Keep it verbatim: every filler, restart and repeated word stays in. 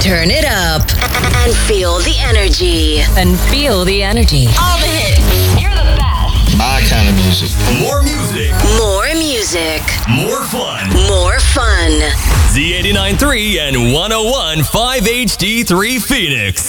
Turn it up and feel the energy. And feel the energy. All the hits. You're the best. My kind of music. More music. More music. More fun. More fun. Z eighty-nine point three and one oh one point five H D three Phoenix.